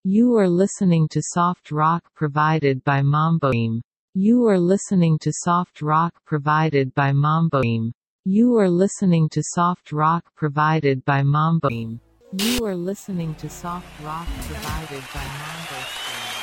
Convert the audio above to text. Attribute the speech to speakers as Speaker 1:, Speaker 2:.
Speaker 1: You are listening to soft rock provided by Mamboim. You are listening to soft rock provided by Mamboim. You are listening to soft rock provided by Mamboim. You are listening to soft rock provided by Mamboim.